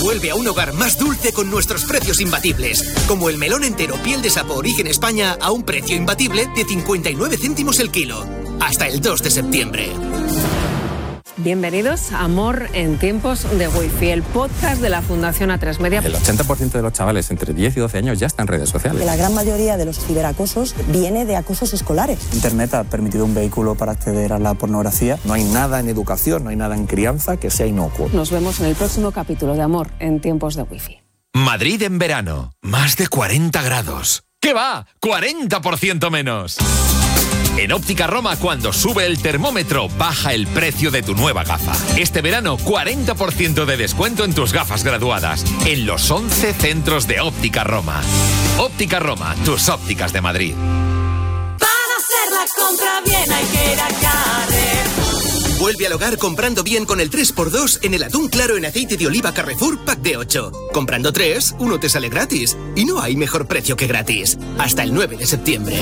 Vuelve a un hogar más dulce con nuestros precios imbatibles. Como el melón entero piel de sapo origen España a un precio imbatible de 59 céntimos el kilo. Hasta el 2 de septiembre. Bienvenidos a Amor en tiempos de Wi-Fi, el podcast de la Fundación A3 Media. El 80% de los chavales entre 10 y 12 años ya están en redes sociales. La gran mayoría de los ciberacosos viene de acosos escolares. Internet ha permitido un vehículo para acceder a la pornografía. No hay nada en educación, no hay nada en crianza que sea inocuo. Nos vemos en el próximo capítulo de Amor en tiempos de Wi-Fi. Madrid en verano, más de 40 grados. ¿Qué va? ¡40% menos! En Óptica Roma, cuando sube el termómetro, baja el precio de tu nueva gafa. Este verano, 40% de descuento en tus gafas graduadas, en los 11 centros de Óptica Roma. Óptica Roma, tus ópticas de Madrid. Para hacer la compra bien hay que ir a Carrefour. Vuelve al hogar comprando bien con el 3x2 en el atún claro en aceite de oliva Carrefour Pack de 8. Comprando 3, uno te sale gratis. Y no hay mejor precio que gratis. Hasta el 9 de septiembre.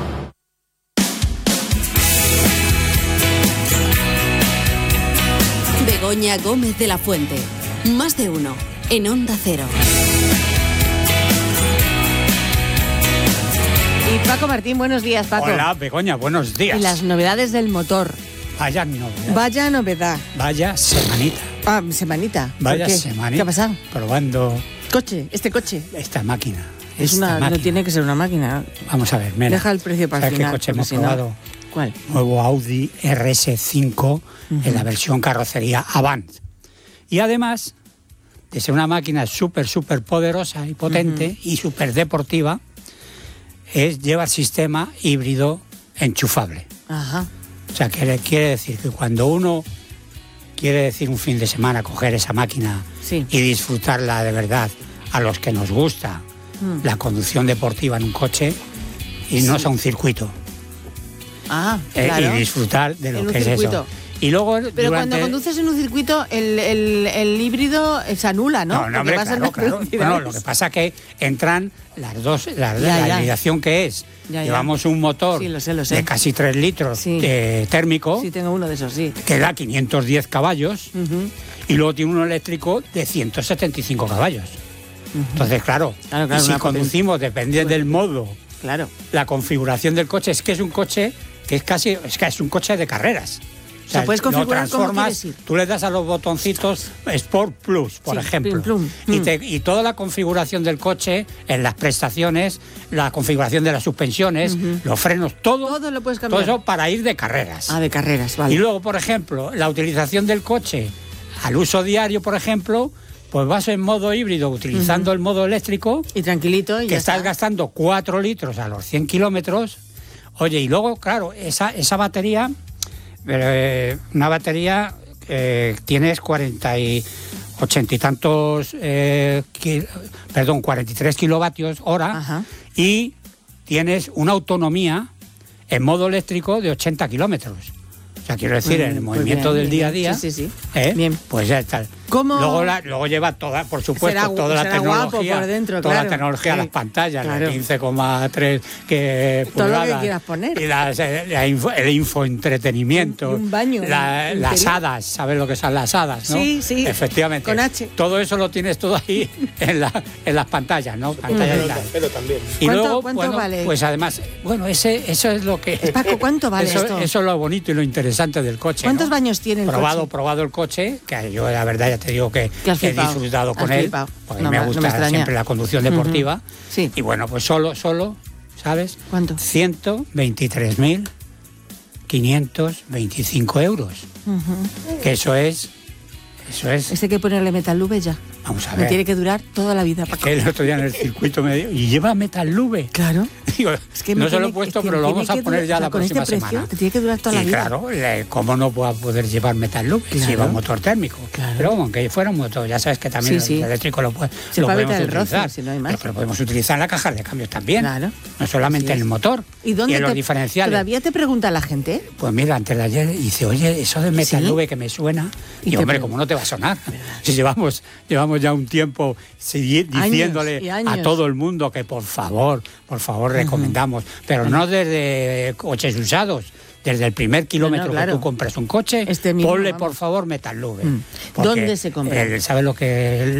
Begoña Gómez de la Fuente. Más de uno. En Onda Cero. Y Paco Martín, buenos días, Paco. Hola, Begoña, buenos días. Y las novedades del motor. Vaya novedad. Vaya novedad. Vaya semanita. Ah, semanita. Vaya ¿Por qué? semanita. ¿Qué ha pasado? Probando Este coche. esta máquina. No tiene que ser una máquina. Vamos a ver, mira. Deja el precio para el ¿Sabes final, qué coche hemos porque si no- probado? ¿Cuál? Nuevo Audi RS5 en la versión carrocería Avant. Y además de ser una máquina súper poderosa y potente y súper deportiva, lleva sistema híbrido enchufable. Ajá. O sea, que quiere decir que cuando uno quiere decir un fin de semana coger esa máquina y disfrutarla de verdad, a los que nos gusta la conducción deportiva en un coche y no es a un circuito. Ah, claro. Y disfrutar de lo En un que es circuito. eso. Y luego, Pero cuando conduces en un circuito, el híbrido se anula, ¿no? No, hombre, claro. Bueno, lo que pasa es que entran las dos, la hibridación que es. Ya. Llevamos un motor lo sé. de casi 3 litros térmico. Sí, tengo uno de esos, sí. Que da 510 caballos. Y luego tiene uno eléctrico de 175 caballos. Entonces, claro, y si conducimos, depende del modo, la configuración del coche, es que es un coche que es un coche de carreras. O sea, puedes configurar lo como transformas, quieres ir. tú le das a los botoncitos Sport Plus, por ejemplo. Y toda la configuración del coche, en las prestaciones, la configuración de las suspensiones, los frenos, todo lo puedes cambiar. Todo eso para ir de carreras. Ah, de carreras, vale. Y luego, por ejemplo, la utilización del coche al uso diario, por ejemplo, pues vas en modo híbrido utilizando el modo eléctrico. Y tranquilito. Y que estás gastando 4 litros a los 100 kilómetros. Oye, y luego, claro, esa batería, una batería, tienes 43 kilovatios hora y tienes una autonomía en modo eléctrico de 80 kilómetros. O sea, quiero decir, en el movimiento del día a día, Bien. pues ya está. Luego lleva toda, por supuesto, toda la tecnología, por dentro, toda la tecnología, las pantallas, las 15,3 todo pulgadas, lo que quieras poner. y el infoentretenimiento, un baño, las hadas, ¿sabes lo que son las hadas, no? Sí. Efectivamente. Con H. Todo eso lo tienes todo ahí en las pantallas, ¿no? Pero también. Y luego, ¿Cuánto vale? pues además, eso es lo que... Paco, ¿cuánto vale esto? Eso es lo bonito y lo interesante del coche. ¿Cuántos ¿no? baños tiene el coche? Probado el coche, que yo la verdad ya te digo que he disfrutado con él, porque me gusta siempre la conducción deportiva. Sí. Y bueno, pues solo, ¿sabes? ¿Cuánto? 123.525 euros. Que eso es... Hay que ponerle Metalube ya. Vamos a ver. Me tiene que durar toda la vida, Paco. Que el otro día en el circuito me dijo, ¿y lleva Metalube? Claro. Digo, no se lo he puesto, pero lo vamos a poner ya la próxima semana. Te tiene que durar toda la vida. Claro, ¿cómo no va a poder llevar Metalube si lleva un motor térmico? Claro. Pero aunque fuera un motor, ya sabes que también el eléctrico lo podemos utilizar. Si no hay más. Pero podemos utilizar en la caja de cambios también. Claro. No solamente en el motor. ¿Y dónde en los diferenciales. ¿Todavía te pregunta la gente? Pues mira, antes de ayer dice, oye, eso de Metalube que me suena. Y hombre, ¿cómo no te va a sonar? Si llevamos ya un tiempo diciéndole a todo el mundo que por favor recomendamos, pero no desde coches usados, desde el primer kilómetro que tú compras un coche, ponle por favor Metalube. ¿Dónde se compra? ¿Sabes lo que